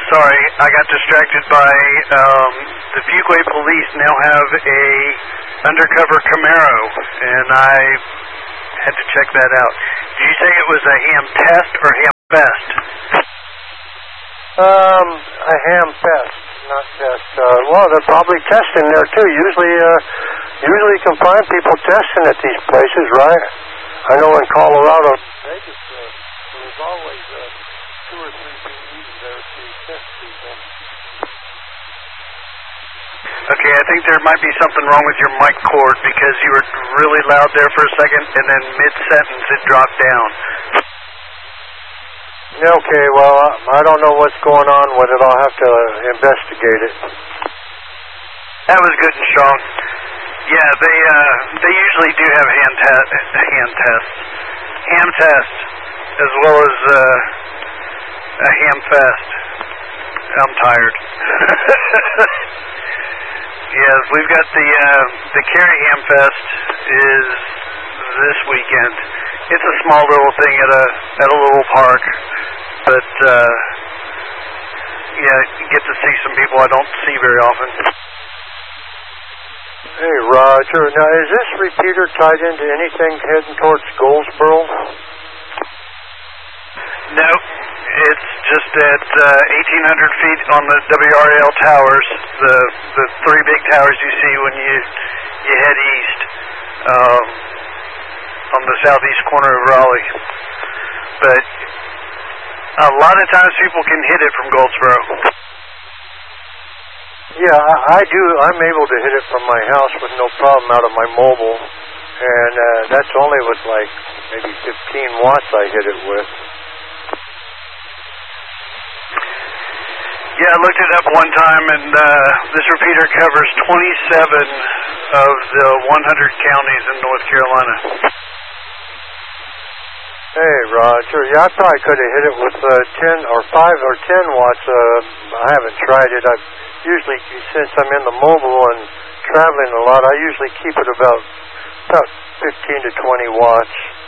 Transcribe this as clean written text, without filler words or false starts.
sorry, I got distracted by the Fuquay police now have a undercover Camaro, and I had to check that out. Did you say it was a ham test or ham fest? A ham fest, not test. Well, they're probably testing there too. Usually you can find people testing at these places, right? I know in Colorado, Vegas, there's always 2 or 3 PEs there to test people. Okay, I think there might be something wrong with your mic cord because you were really loud there for a second, and then mid-sentence it dropped down. Okay, well, I don't know what's going on with it. I'll have to investigate it. That was good and strong. Yeah, they usually do have hand tests, ham test, as well as a ham fest. I'm tired. Yes, we've got the Cary Ham Fest is this weekend. It's a small little thing at a little park, but yeah, you get to see some people I don't see very often. Hey, Roger. Now, is this repeater tied into anything heading towards Goldsboro? No, it's just at 1,800 feet on the WRAL towers, the 3 big towers you see when you head east, on the southeast corner of Raleigh. But a lot of times people can hit it from Goldsboro. Yeah, I do. I'm able to hit it from my house with no problem out of my mobile, and that's only with like maybe 15 watts I hit it with. Yeah, I looked it up one time, and this repeater covers 27 of the 100 counties in North Carolina. Hey, Roger. Yeah, I probably could have hit it with 10 or 5 or 10 watts. I haven't tried it. I usually, since I'm in the mobile and traveling a lot, I usually keep it about 15 to 20 watts.